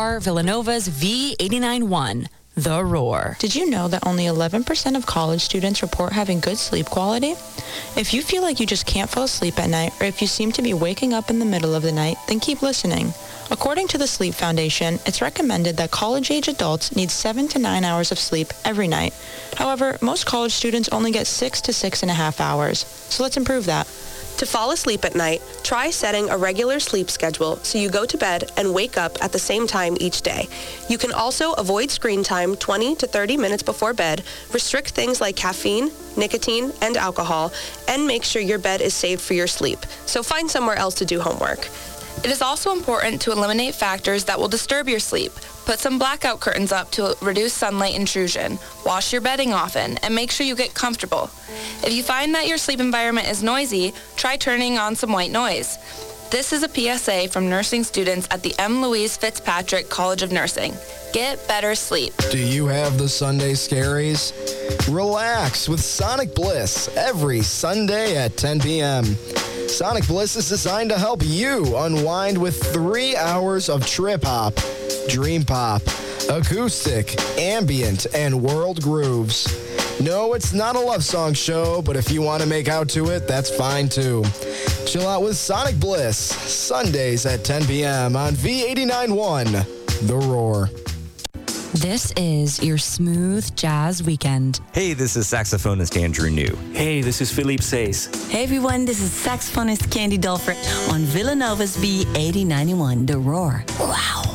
are Villanova's V89.1, The Roar. Did you know that only 11% of college students report having good sleep quality? If you feel like you just can't fall asleep at night, or if you seem to be waking up in the middle of the night, then keep listening. According to the Sleep Foundation, it's recommended that college-age adults need 7 to 9 hours of sleep every night. However, most college students only get 6 to 6.5 hours. So let's improve that. To fall asleep at night, try setting a regular sleep schedule so you go to bed and wake up at the same time each day. You can also avoid screen time 20 to 30 minutes before bed, restrict things like caffeine, nicotine, and alcohol, and make sure your bed is safe for your sleep. So find somewhere else to do homework. It is also important to eliminate factors that will disturb your sleep. Put some blackout curtains up to reduce sunlight intrusion. Wash your bedding often, and make sure you get comfortable. If you find that your sleep environment is noisy, try turning on some white noise. This is a PSA from nursing students at the M. Louise Fitzpatrick College of Nursing. Get better sleep. Do you have the Sunday scaries? Relax with Sonic Bliss every Sunday at 10 p.m. Sonic Bliss is designed to help you unwind with 3 hours of trip hop, dream pop, acoustic, ambient, and world grooves. No, it's not a love song show, but if you want to make out to it, that's fine too. Chill out with Sonic Bliss, Sundays at 10 p.m. on V89.1, The Roar. This is your smooth jazz weekend. Hey, this is saxophonist Andrew New. Hey, this is Philippe Says. Hey everyone, this is saxophonist Candy Dolfert on Villanova's V8091, The Roar. Wow.